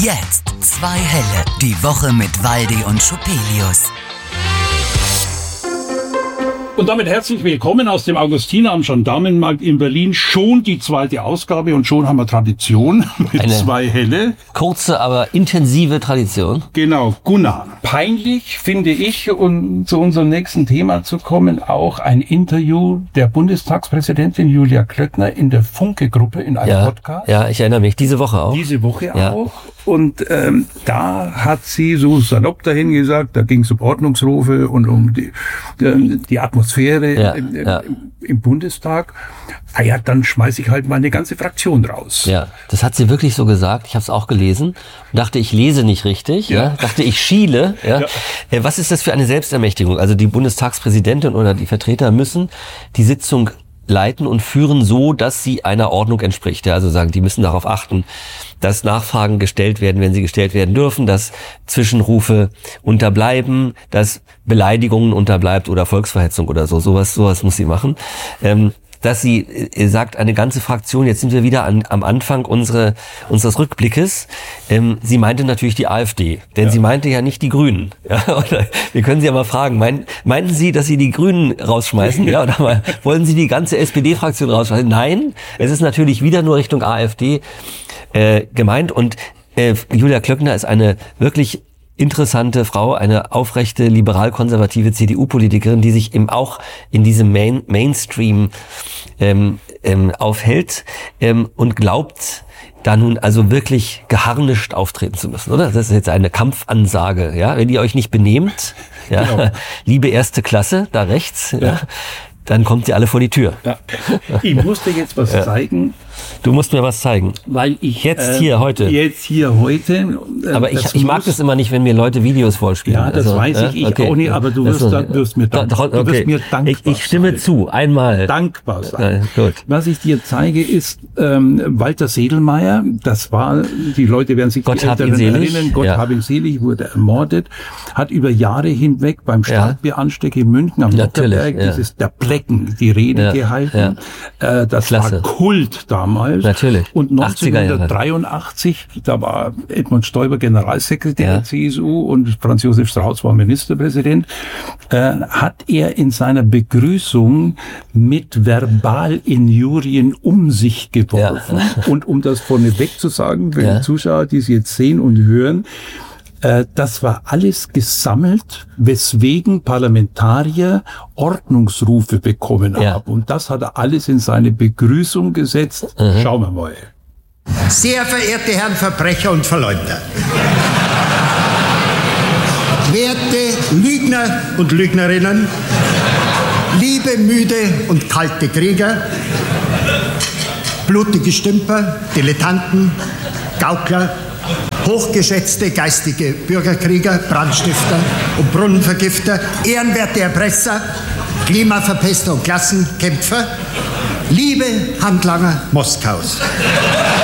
Jetzt zwei Helle. Die Woche mit Waldi und Schupelius. Und damit herzlich willkommen aus dem Augustiner am Gendarmenmarkt in Berlin. Schon die zweite Ausgabe und schon haben wir Tradition mit zwei Helle. Kurze, aber intensive Tradition. Genau, Gunnar. Peinlich finde ich, um zu unserem nächsten Thema zu kommen, auch ein Interview der Bundestagspräsidentin Julia Klöckner in der Funke-Gruppe in einem Podcast. Ja, ich erinnere mich, diese Woche auch. Diese Woche auch. Und da hat sie so salopp dahin gesagt, da ging es um Ordnungsrufe und um die Atmosphäre im Bundestag. Ah ja, dann schmeiße ich halt meine ganze Fraktion raus. Ja, das hat sie wirklich so gesagt. Ich habe es auch gelesen und dachte, ich lese nicht richtig. Ja. Dachte, ich schiele. Ja. Was ist das für eine Selbstermächtigung? Also die Bundestagspräsidentin oder die Vertreter müssen die Sitzung leiten und führen so, dass sie einer Ordnung entspricht. Ja, also sagen, die müssen darauf achten, dass Nachfragen gestellt werden, wenn sie gestellt werden dürfen, dass Zwischenrufe unterbleiben, dass Beleidigungen unterbleibt oder Volksverhetzung oder so. Sowas muss sie machen. Dass sie sagt, eine ganze Fraktion, jetzt sind wir wieder am Anfang unseres Rückblickes, sie meinte natürlich die AfD, denn sie meinte ja nicht die Grünen. Ja, oder, wir können sie ja mal fragen, meinten Sie, dass Sie die Grünen rausschmeißen? Ja, oder wollen Sie die ganze SPD-Fraktion rausschmeißen? Nein, es ist natürlich wieder nur Richtung AfD gemeint und Julia Klöckner ist eine wirklich interessante Frau, eine aufrechte, liberal-konservative CDU-Politikerin, die sich eben auch in diesem Mainstream aufhält und glaubt, da nun also wirklich geharnischt auftreten zu müssen, oder? Das ist jetzt eine Kampfansage, ja? Wenn ihr euch nicht benehmt, ja, genau. Liebe erste Klasse, da rechts, ja, dann kommt ihr alle vor die Tür. Ja. Ich muss dir jetzt was zeigen. Du musst mir was zeigen. Weil ich Jetzt hier heute. Aber ich mag das immer nicht, wenn mir Leute Videos vorspielen. Ja, das weiß ich auch nicht, aber du wirst mir dankbar sein. Ich stimme zu, einmal. Dankbar sein. Gut. Was ich dir zeige, ist Walter Sedlmayr. Das war, die Leute werden sich Gott hab ihn selig. Erinnern, Gott hab ihn selig, wurde ermordet, hat über Jahre hinweg beim Starkbieranstich in München am Lockerberg dieses der Plecken die Rede gehalten. Das Klasse. War Kult damals. Natürlich. Und 1983, da war Edmund Stoiber Generalsekretär der CSU und Franz Josef Strauß war Ministerpräsident, hat er in seiner Begrüßung mit Verbalinjurien um sich geworfen. Ja. Und um das vorneweg zu sagen, für die Zuschauer, die es jetzt sehen und hören, das war alles gesammelt, weswegen Parlamentarier Ordnungsrufe bekommen haben. Und das hat er alles in seine Begrüßung gesetzt. Schauen wir mal. Sehr verehrte Herren Verbrecher und Verleumder, werte Lügner und Lügnerinnen, liebe müde und kalte Krieger, blutige Stümper, Dilettanten, Gaukler, hochgeschätzte geistige Bürgerkrieger, Brandstifter und Brunnenvergifter, ehrenwerte Erpresser, Klimaverpester und Klassenkämpfer, liebe Handlanger Moskaus.